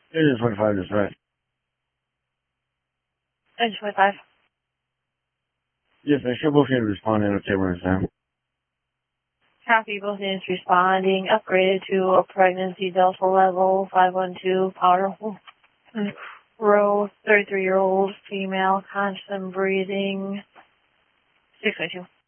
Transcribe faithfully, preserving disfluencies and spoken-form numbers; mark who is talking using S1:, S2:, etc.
S1: Engine twenty-five is right.
S2: Engine twenty-five.
S1: Yes, I should both need to respond and okay when it's down.
S2: Copy, both units responding. Upgraded to a pregnancy delta level five one two. Powder row, thirty-three-year-old female, conscious and breathing. six by two.